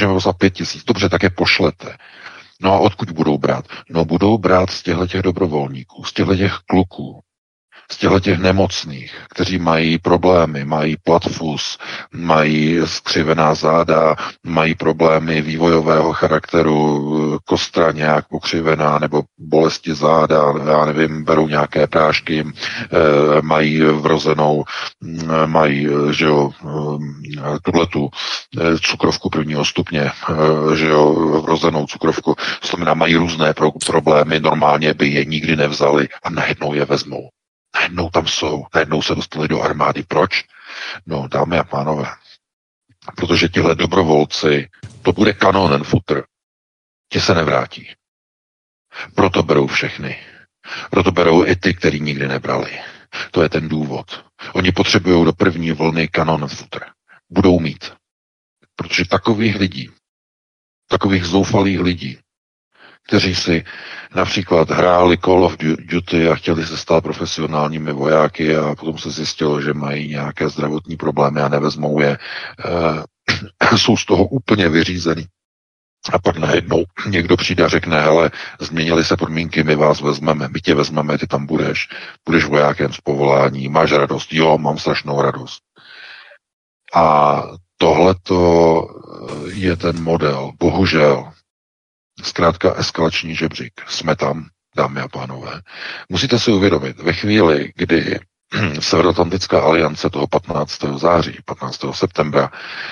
můžeme poslat 5 000. Dobře, tak je pošlete. No a odkud budou brát? No budou brát z těchto dobrovolníků, z těchto kluků, z těchto nemocných, kteří mají problémy, mají platfus, mají skřivená záda, mají problémy vývojového charakteru, kostra nějak pokřivená, nebo bolesti záda, já nevím, berou nějaké prášky, mají vrozenou, mají, že jo, tuhletu cukrovku prvního stupně, že jo, vrozenou cukrovku, to znamená, mají různé problémy, normálně by je nikdy nevzali a najednou je vezmou. Najednou tam jsou, najednou se dostali do armády. Proč? No, dámy a pánové, protože tihle dobrovolci, to bude kanonen futr, ti se nevrátí. Proto berou všechny. Proto berou i ty, který nikdy nebrali. To je ten důvod. Oni potřebují do první vlny kanonen futr. Budou mít. Protože takových lidí, takových zoufalých lidí, kteří si například hráli Call of Duty a chtěli se stát profesionálními vojáky a potom se zjistilo, že mají nějaké zdravotní problémy a nevezmou je, jsou z toho úplně vyřízený. A pak najednou někdo přijde a řekne, hele, změnily se podmínky, my vás vezmeme, my tě vezmeme, ty tam budeš vojákem z povolání, máš radost, jo, mám strašnou radost. A tohleto je ten model, bohužel, zkrátka eskalační žebřík. Jsme tam, dámy a pánové. Musíte si uvědomit, ve chvíli, kdy Severoatlantická aliance toho 15. září, 15. septembra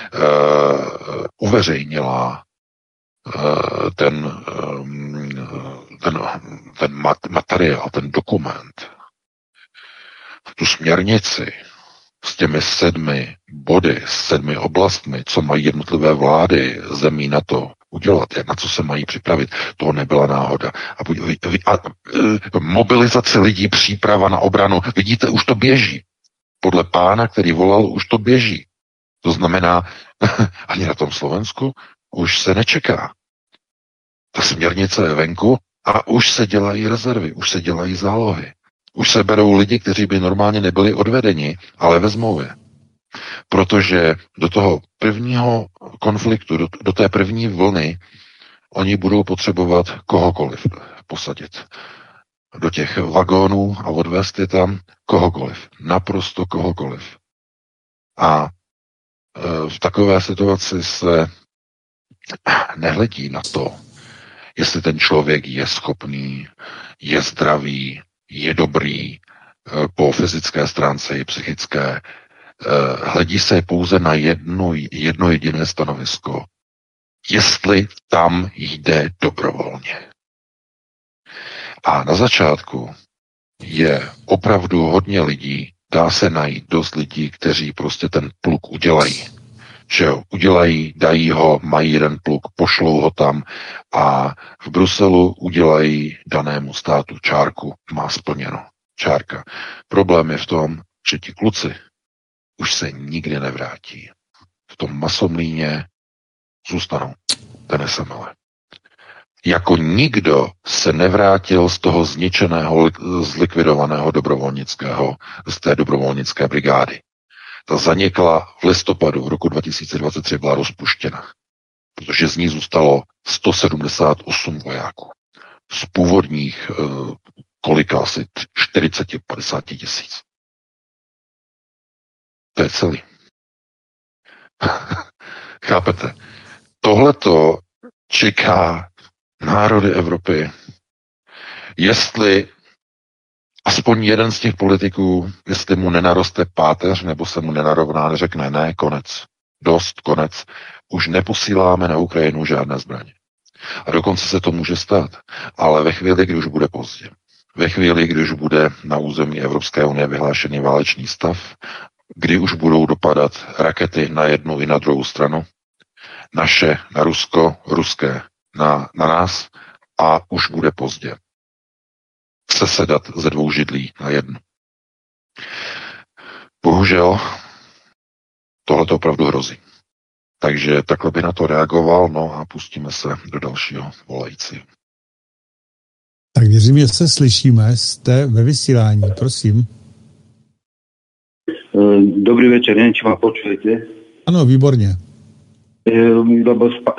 uveřejnila ten materiál, ten dokument, tu směrnici s těmi 7 body, s 7 oblastmi, co mají jednotlivé vlády zemí na to udělat, na co se mají připravit, to nebyla náhoda. A mobilizace lidí, příprava na obranu, vidíte, už to běží. Podle pána, který volal, už to běží. To znamená, ani na tom Slovensku už se nečeká. Ta směrnice je venku a už se dělají rezervy, už se dělají zálohy. Už se berou lidi, kteří by normálně nebyli odvedeni, ale vezmou je. Protože do toho prvního konfliktu, do té první vlny, oni budou potřebovat kohokoliv posadit. Do těch vagónů a odvést je tam kohokoliv. Naprosto kohokoliv. A v takové situaci se nehledí na to, jestli ten člověk je schopný, je zdravý, je dobrý po fyzické stránce i psychické. Hledí se pouze na jedno jediné stanovisko. Jestli tam jde dobrovolně. A na začátku je opravdu hodně lidí, dá se najít dost lidí, kteří prostě ten pluk udělají. Že jo, udělají, dají ho, mají jeden pluk, pošlou ho tam a v Bruselu udělají danému státu čárku. Má splněno. Čárka. Problém je v tom, že ti kluci už se nikdy nevrátí. V tom Masomlíně zůstanou. Ten SML. Jako nikdo se nevrátil z toho zničeného, zlikvidovaného dobrovolnického, z té dobrovolnické brigády. Ta zanikla v listopadu roku 2023, byla rozpuštěna, protože z ní zůstalo 178 vojáků. Z původních kolika asi 40-50 tisíc. To je celý. Chápete? Tohleto čeká národy Evropy. Jestli aspoň jeden z těch politiků, jestli mu nenaroste páteř, nebo se mu nenarovná, neřekne ne, konec. Dost, konec. Už neposíláme na Ukrajinu žádné zbraně. A dokonce se to může stát. Ale ve chvíli, kdy už bude pozdě. Ve chvíli, kdy už bude na území Evropské unie vyhlášený válečný stav, kdy už budou dopadat rakety na jednu i na druhou stranu, naše na Rusko, ruské na nás a už bude pozdě sesedat ze 2 židlí na jednu. Bohužel tohle to opravdu hrozí. Takže takhle by na to reagoval, no a pustíme se do dalšího volajícího. Tak věřím, že se slyšíme, jste ve vysílání, prosím. Dobrý večer, neviem, či ma počujete. Ano, výborně. Lebo